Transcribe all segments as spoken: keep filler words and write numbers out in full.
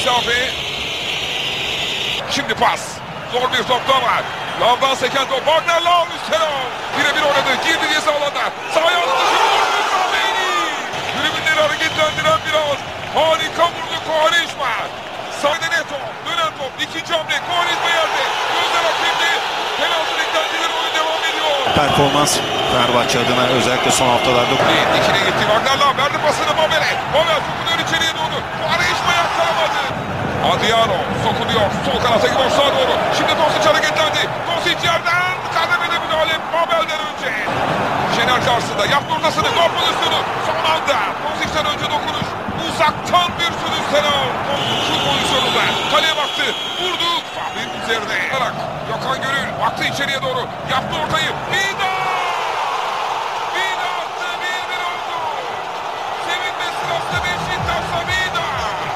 mesafe. Şimdi pas. Zor bir top da var. Lav'dan seken top. Wagner Lav üstüne. Birebir oynadı. Girdi ceza alanda. Sağ ayağını dışı vurdu. Kameni. Tribünleri hareketlendiren biraz. Harika vurdu Quaresma. Sağda Neto. Dönen top. İkinci hamle. Quaresma yerde. Gözler hakimdi. Penaltı beklentileri oyun devam ediyor. Performans Fenerbahçe adına özellikle son haftalarda. Dikine gitti. Wagner Lav verdi pasını Mabel'e. Mabel sokuluyor içeriye doğru. Quaresma yakalamadı. Adriano sokuluyor. Sol kanattaki boşluğa doğru. Şimdi Tosic hareketlendi. Tosic yerden kademede müdahale Mabel'den önce. Şener karşısında yaptı ortasını. Gol pozisyonu. Son anda. Tosic'ten önce dokunuş. Uzaktan bir sürüş Senal. Şu pozisyonunda. Kaleye baktı. Vurdu. Fahri'nin üzerine. Gökhan Gönül baktı içeriye doğru. Yaptı ortayı. Vida! Vida attı. bir bir oldu. Sevinme sırasında Beşiktaş'ta Vida.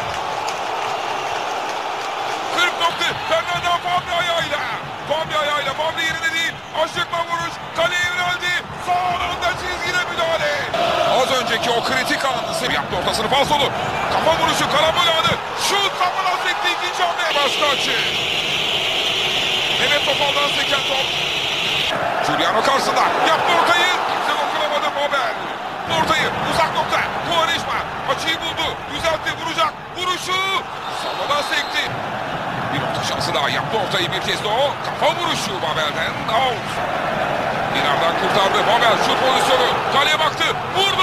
kırk nokta. Fernando Fabri ayağıyla. Fabri ayağıyla. Fabri yerine değil. Aşıkla vuruş. Kaleye yöneldi. Son anda çizgine müdahale. Az önceki o kritik anını yaptı ortasını. Falsolu. Kafa vuruşu. Karambol anı. Şut kafadan sekti. İkinci hamle. Başka açı. Mehmet Topal'dan seken top. Giuliano karşısında. Yaptı ortayı. Kimse dokunamadı Mabel. Ortayı. Uzak nokta. Quaresma. Açıyı buldu. Düzeltti. Vuracak. Vuruşu. Savadan sekti. Bir orta şansı daha. Yaptı ortayı bir kez de o. Kafa vuruşu Mabel'den. Out. Dinar'dan kurtardı. Mabel şut pozisyonu. Kaleye baktı. Vurdu.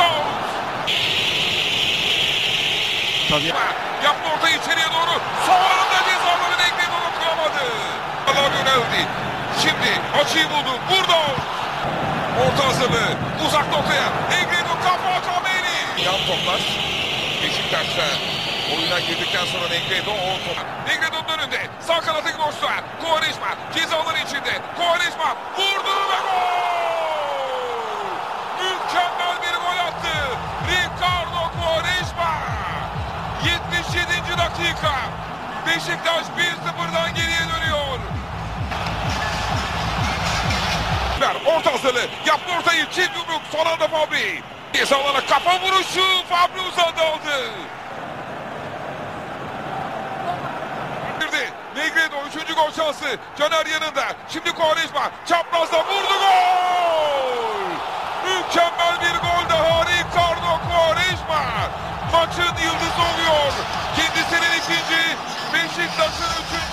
Tabii. Yaptı ortayı içeriye doğru. Son anda cezaları Negredo dokunamadı. Allah yöneldi. Şimdi açıyı buldu. Vurdu. Orta hazırlığı. Uzak noktaya. Negredo kafa Kameni. Yan toplar. Beşiktaş'ta oyuna girdikten sonra Negredo o top. Negredo'nun önünde. Sağ kanattaki boşluğa. Quaresma. Cezaların içinde. Quaresma vurdu ve gol. Mükemmel bir gol attı. Ricardo Quaresma. yetmiş yedinci dakika. Beşiktaş bir sıfırdan geriye dönüyor. Orta hazırlığı. Yaptı ortayı. Çift yumruk. Son anda Fabri. Ceza alana kafa vuruşu. Fabri uzandı aldı. Negredo üçüncü gol şansı. Caner yanında. Şimdi Quaresma. Çaprazda vurdu gol. Mükemmel bir gol daha. Ricardo Quaresma. Maçın yıldızı oluyor. Kendisinin ikinci. Beşiktaş'ın üçüncü.